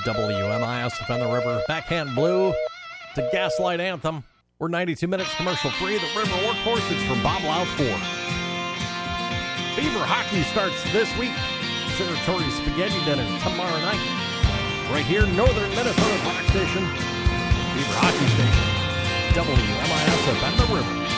WMIS on the River. Backhand Blue. It's a Gaslight anthem. We're 92 minutes commercial free. The River Workhorse is from Bob Loud Ford. Beaver hockey starts this week. Territory Spaghetti Dinner tomorrow night. Right here, Northern Minnesota's rock station. Beaver Hockey Station. WMIS on the River.